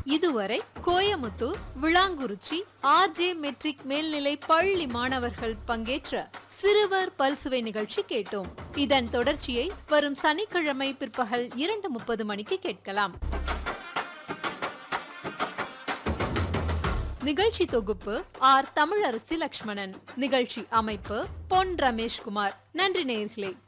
இதுவரை Coimbatore, Vilankurichi RJ matric மேல்நிலை பள்ளி மாணவர்கள் பங்கேற்ற சிறுவர் பல்சுவை நிகழ்ச்சி கேட்டோம். இதன் தொடர்ச்சியை வரும் சனிக்கிழமை பிற்பகல் 2:30 மணிக்கு கேட்கலாம். நிகழ்ச்சி தொகுப்பு தமிழரசி லட்சுமணன். நிகழ்ச்சி அமைப்பு பொன் ரமேஷ்குமார். நன்றி நேயர்களே.